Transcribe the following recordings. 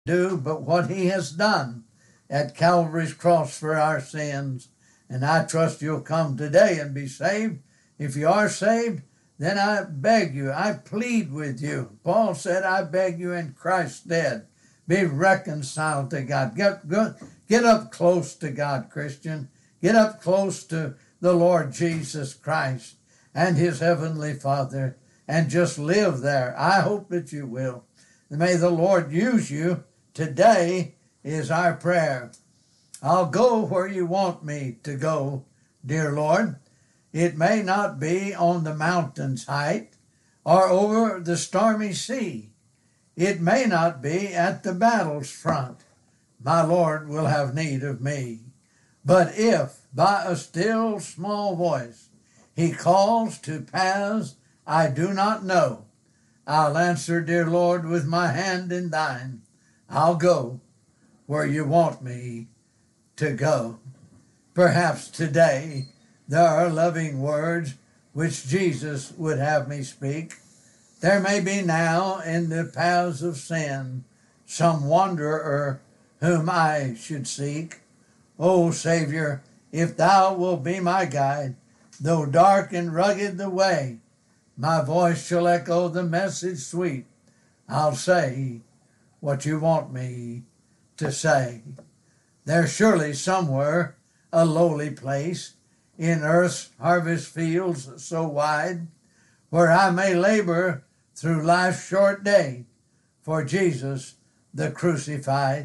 do but what he has done at Calvary's cross for our sins. And I trust you'll come today and be saved. If you are saved, then I beg you, I plead with you. Paul said, I beg you in Christ's stead, be reconciled to God. Get up close to God, Christian. Get up close to the Lord Jesus Christ and his heavenly Father and just live there. I hope that you will. May the Lord use you. Today is our prayer. I'll go where you want me to go, dear Lord. It may not be on the mountain's height or over the stormy sea. It may not be at the battle's front. My Lord will have need of me. But if by a still small voice he calls to paths I do not know, I'll answer, dear Lord, with my hand in thine. I'll go where you want me to go. Perhaps today there are loving words which Jesus would have me speak. There may be now in the paths of sin some wanderer whom I should seek. O Savior, if thou wilt be my guide, though dark and rugged the way, my voice shall echo the message sweet. I'll say what you want me to say. There's surely somewhere a lowly place in earth's harvest fields so wide, where I may labor through life's short day for Jesus the crucified.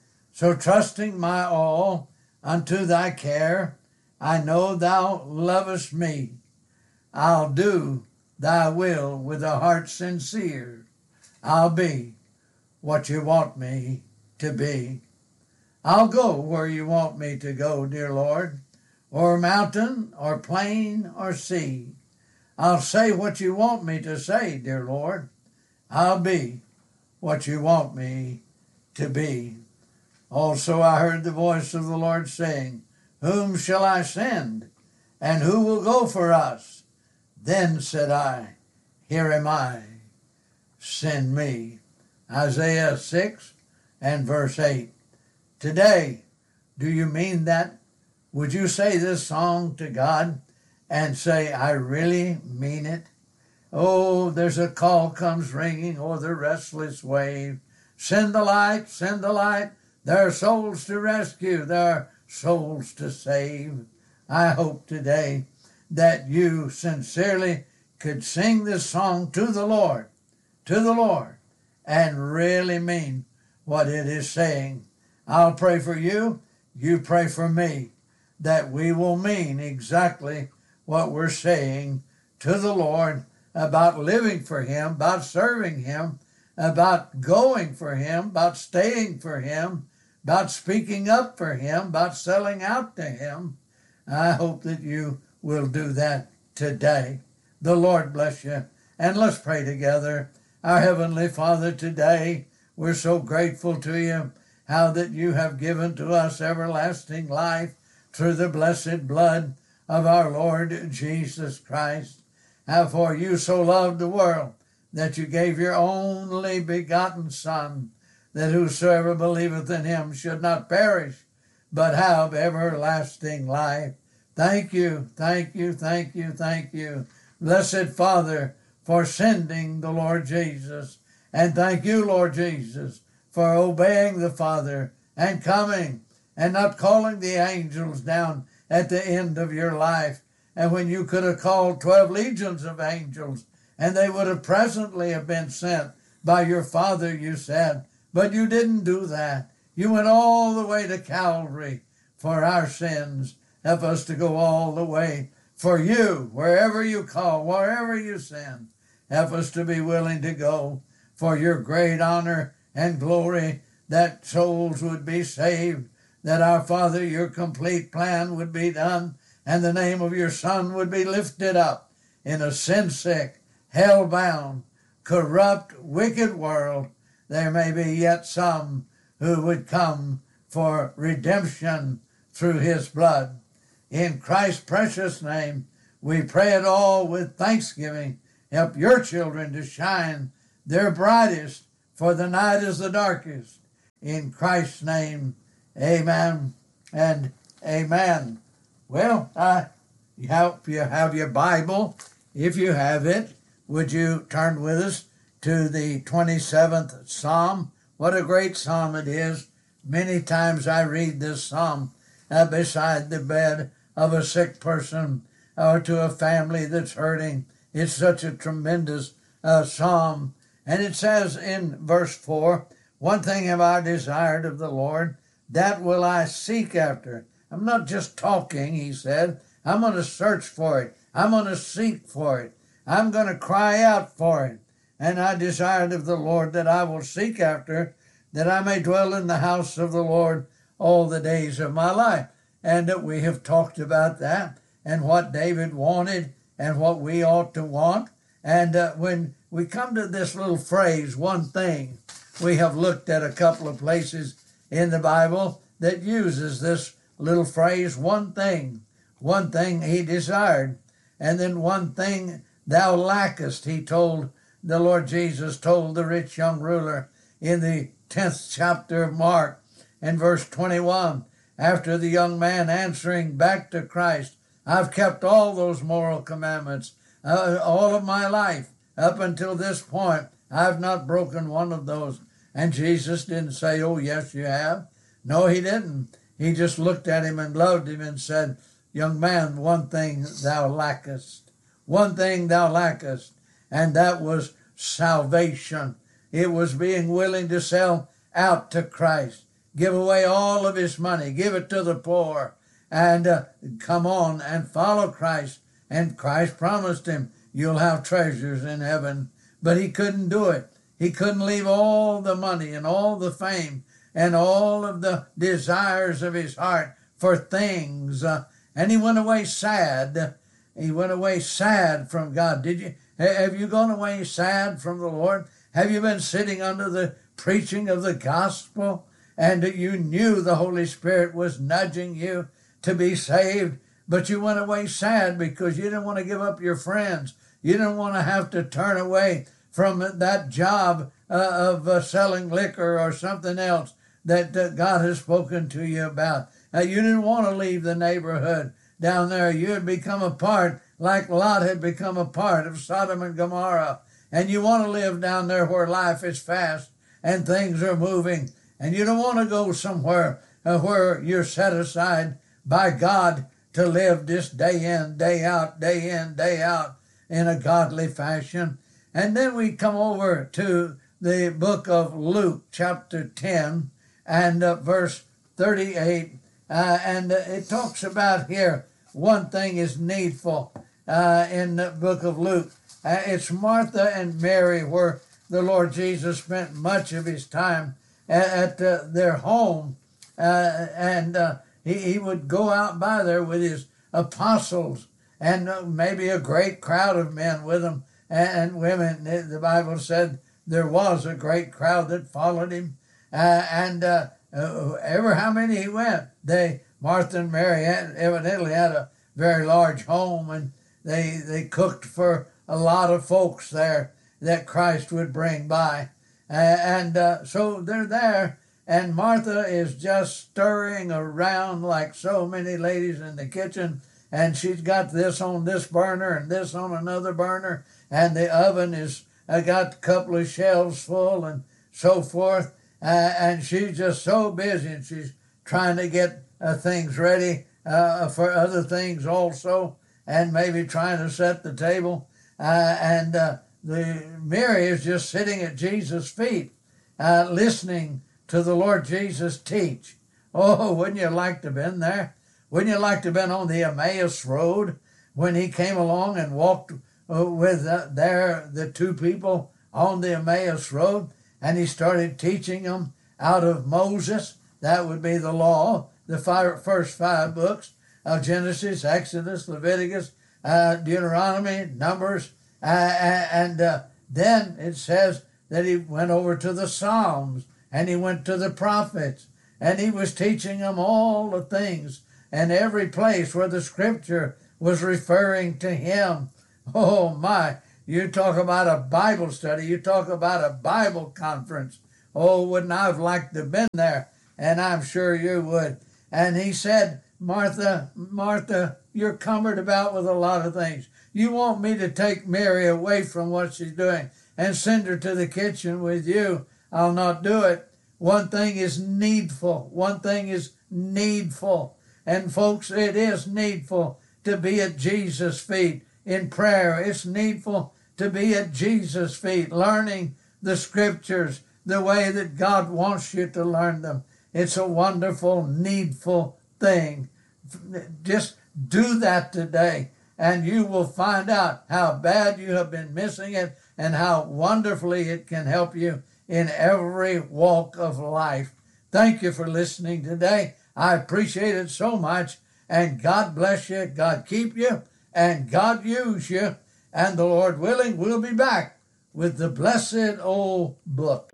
So trusting my all unto thy care, I know thou lovest me. I'll do thy will with a heart sincere. I'll be what you want me to be. I'll go where you want me to go, dear Lord, or mountain, or plain, or sea. I'll say what you want me to say, dear Lord. I'll be what you want me to be. Also I heard the voice of the Lord saying, whom shall I send, and who will go for us? Then said I, here am I, send me. Isaiah 6 and verse 8. Today, do you mean that? Would you say this song to God and say, I really mean it? Oh, there's a call comes ringing o'er the restless wave. Send the light, send the light. There are souls to rescue, there are souls to save. I hope today that you sincerely could sing this song to the Lord, and really mean what it is saying. I'll pray for you, you pray for me, that we will mean exactly what we're saying to the Lord about living for him, about serving him, about going for him, about staying for him, about speaking up for him, about selling out to him. I hope that you will do that today. The Lord bless you. And let's pray together. Our Heavenly Father, today we're so grateful to you, how that you have given to us everlasting life through the blessed blood of our Lord Jesus Christ. How for you so loved the world that you gave your only begotten Son, that whosoever believeth in him should not perish, but have everlasting life. Thank you, thank you, thank you, thank you, blessed Father, for sending the Lord Jesus. And thank you, Lord Jesus, for obeying the Father and coming and not calling the angels down at the end of your life. And when you could have called 12 legions of angels, and they would have presently have been sent by your Father, you said, but you didn't do that. You went all the way to Calvary for our sins. Help us to go all the way for you, wherever you call, wherever you send. Help us to be willing to go for your great honor and glory, that souls would be saved, that our Father, your complete plan would be done, and the name of your Son would be lifted up in a sin-sick, hell-bound, corrupt, wicked world. There may be yet some who would come for redemption through his blood. In Christ's precious name, we pray it all with thanksgiving. Help your children to shine their brightest, for the night is the darkest. in Christ's name. Amen and amen. Well, you have your Bible. If you have it, would you turn with us to the 27th Psalm? What a great psalm it is. Many times I read this psalm beside the bed of a sick person or to a family that's hurting. It's such a tremendous psalm. And it says in verse 4, one thing have I desired of the Lord, that will I seek after. I'm not just talking, he said. I'm going to search for it. I'm going to seek for it. I'm going to cry out for it. And I desired of the Lord that I will seek after, that I may dwell in the house of the Lord all the days of my life. And we have talked about that and what David wanted and what we ought to want. And when we come to this little phrase, one thing, we have looked at a couple of places in the Bible that uses this little phrase, one thing he desired. And then one thing thou lackest, the Lord Jesus told the rich young ruler in the 10th chapter of Mark and verse 21. After the young man answering back to Christ, I've kept all those moral commandments all of my life. Up until this point, I've not broken one of those. And Jesus didn't say, oh, yes, you have. No, he didn't. He just looked at him and loved him and said, young man, one thing thou lackest. One thing thou lackest. And that was salvation. It was being willing to sell out to Christ. Give away all of his money. Give it to the poor. And come on and follow Christ. And Christ promised him, you'll have treasures in heaven. But he couldn't do it. He couldn't leave all the money and all the fame and all of the desires of his heart for things. And he went away sad. He went away sad from God. Have you gone away sad from the Lord? Have you been sitting under the preaching of the gospel and you knew the Holy Spirit was nudging you to be saved, but you went away sad because you didn't want to give up your friends. You didn't want to have to turn away from that job of selling liquor or something else that God has spoken to you about. You didn't want to leave the neighborhood down there. You had become a part, like Lot had become a part of Sodom and Gomorrah. And you want to live down there where life is fast and things are moving. And you don't want to go somewhere where you're set aside by God to live just day in, day out in a godly fashion. And then we come over to the book of Luke, chapter 10, and verse 38. And it talks about here, one thing is needful in the book of Luke. It's Martha and Mary, where the Lord Jesus spent much of his time at their home. And he would go out by there with his apostles and maybe a great crowd of men with him and women. The Bible said there was a great crowd that followed him. Ever how many he went, Martha and Mary evidently had a very large home, and they cooked for a lot of folks there that Christ would bring by. So they're there, and Martha is just stirring around like so many ladies in the kitchen, and she's got this on this burner and this on another burner, and the oven is got a couple of shelves full and so forth, and she's just so busy, and she's trying to get things ready for other things also, and maybe trying to set the table. Mary is just sitting at Jesus' feet, listening to the Lord Jesus teach. Oh, wouldn't you like to have been there? Wouldn't you like to have been on the Emmaus Road when he came along and walked with the two people on the Emmaus Road, and he started teaching them out of Moses? That would be the law, the first 5 books of Genesis, Exodus, Leviticus, Deuteronomy, Numbers, and then it says that he went over to the Psalms, and he went to the prophets, and he was teaching them all the things and every place where the scripture was referring to him. Oh my, you talk about a Bible study, you talk about a Bible conference. Oh, wouldn't I have liked to have been there? And I'm sure you would. And he said, Martha, Martha, you're cumbered about with a lot of things. You want me to take Mary away from what she's doing and send her to the kitchen with you. I'll not do it. One thing is needful. One thing is needful. And folks, it is needful to be at Jesus' feet in prayer. It's needful to be at Jesus' feet, learning the scriptures the way that God wants you to learn them. It's a wonderful, needful thing. Just do that today, and you will find out how bad you have been missing it and how wonderfully it can help you in every walk of life. Thank you for listening today. I appreciate it so much, and God bless you, God keep you, and God use you, and the Lord willing, we'll be back with the blessed old book.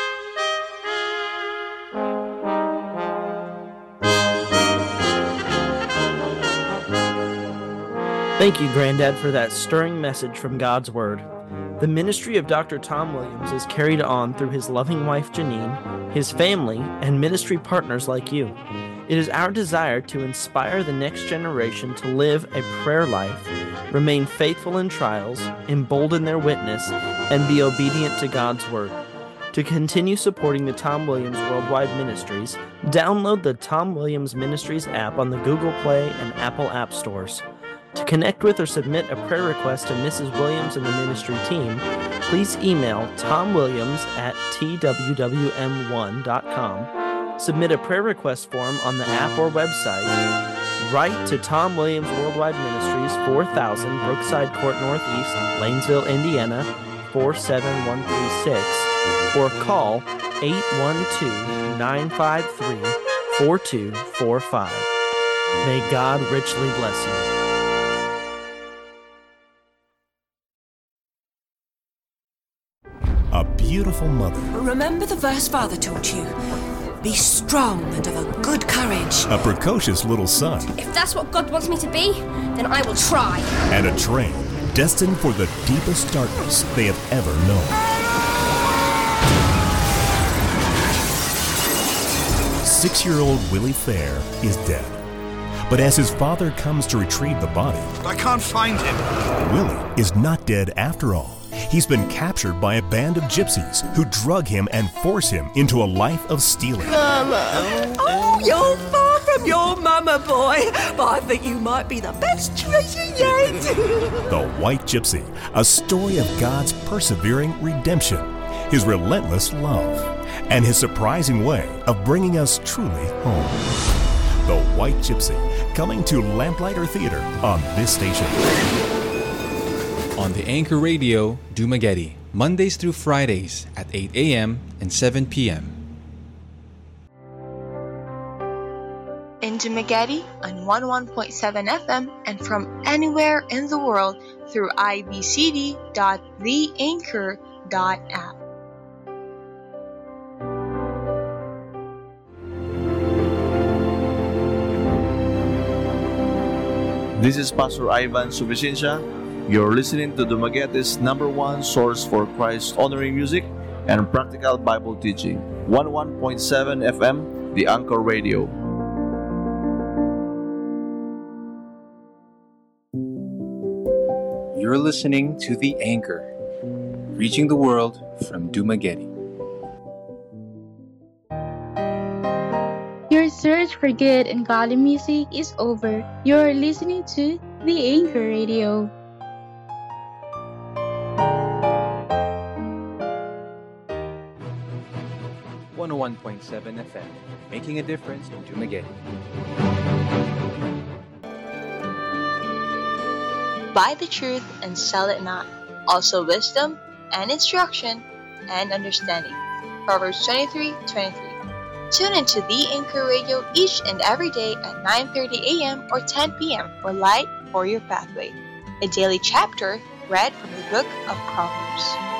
Thank you, Granddad, for that stirring message from God's Word. The ministry of Dr. Tom Williams is carried on through his loving wife, Janine, his family, and ministry partners like you. It is our desire to inspire the next generation to live a prayer life, remain faithful in trials, embolden their witness, and be obedient to God's Word. To continue supporting the Tom Williams Worldwide Ministries, download the Tom Williams Ministries app on the Google Play and Apple App Stores. To connect with or submit a prayer request to Mrs. Williams and the ministry team, please email tomwilliams@twwm1.com. Submit a prayer request form on the app or website. Write to Tom Williams Worldwide Ministries, 4000 Brookside Court Northeast, Lanesville, Indiana, 47136, or call 812-953-4245. May God richly bless you. A beautiful mother. Remember the verse Father taught you. Be strong and of a good courage. A precocious little son. If that's what God wants me to be, then I will try. And a train destined for the deepest darkness they have ever known. 6-year-old Willie Fair is dead. But as his father comes to retrieve the body, I can't find him. Willie is not dead after all. He's been captured by a band of gypsies who drug him and force him into a life of stealing. Mama! Oh, you're far from your mama, boy. But I think you might be the best treasure yet. The White Gypsy, a story of God's persevering redemption, His relentless love, and His surprising way of bringing us truly home. The White Gypsy, coming to Lamplighter Theater on this station. On the Anchor Radio, Dumaguete, Mondays through Fridays at 8 a.m. and 7 p.m. In Dumaguete on 11.7 FM and from anywhere in the world through ibcd.theanchor.app. This is Pastor Ivan Suficiencia. You're listening to Dumaguete's #1 source for Christ-honoring music and practical Bible teaching. 11.7 FM, The Anchor Radio. You're listening to The Anchor, reaching the world from Dumaguete. Your search for good and godly music is over. You're listening to The Anchor Radio. .7 FM, making a difference in Dumaguete. Buy the truth and sell it not. Also wisdom and instruction and understanding. Proverbs 23:23. Tune into The Anchor Radio each and every day at 9:30 a.m. or 10 p.m. for Light for Your Pathway, a daily chapter read from the book of Proverbs.